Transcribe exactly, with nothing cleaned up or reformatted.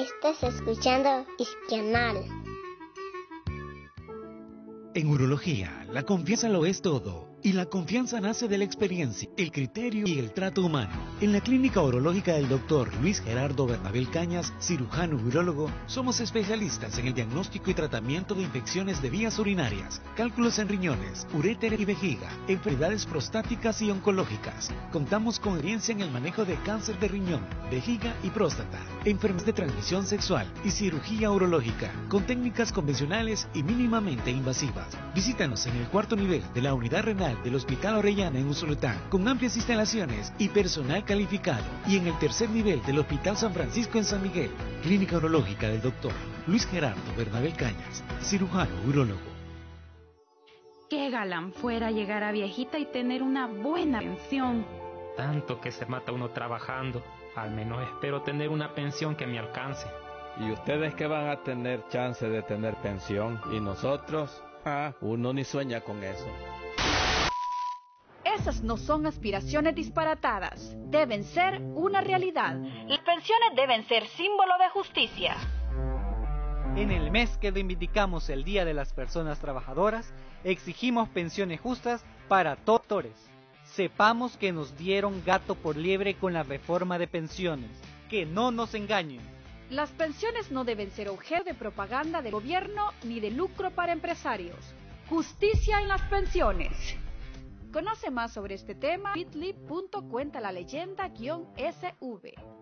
Estás escuchando Isquianal. En urología, la confianza lo es todo. Y la confianza nace de la experiencia, el criterio y el trato humano. En la clínica urológica del doctor Luis Gerardo Bernabel Cañas, cirujano urólogo, somos especialistas en el diagnóstico y tratamiento de infecciones de vías urinarias, cálculos en riñones, uréter y vejiga, enfermedades prostáticas y oncológicas. Contamos con experiencia en el manejo de cáncer de riñón, vejiga y próstata, enfermedades de transmisión sexual y cirugía urológica, con técnicas convencionales y mínimamente invasivas. Visítanos en el cuarto nivel de la unidad renal del Hospital Orellana en Usulután, con amplias instalaciones y personal calificado, y en el tercer nivel del Hospital San Francisco en San Miguel, clínica urológica del doctor Luis Gerardo Bernabel Cañas, cirujano urólogo. Qué galán fuera llegar a viejita y tener una buena pensión. Tanto que se mata uno trabajando, al menos espero tener una pensión que me alcance. ¿Y ustedes que van a tener chance de tener pensión? ¿Y nosotros? Ah, uno ni sueña con eso. Esas no son aspiraciones disparatadas, deben ser una realidad. Las pensiones deben ser símbolo de justicia. En el mes que reivindicamos el Día de las Personas Trabajadoras, exigimos pensiones justas para todos los sectores. Sepamos que nos dieron gato por liebre con la reforma de pensiones. Que no nos engañen. Las pensiones no deben ser objeto de propaganda del gobierno ni de lucro para empresarios. Justicia en las pensiones. Conoce más sobre este tema en bit punto ly punto cuenta la leyenda guión S V.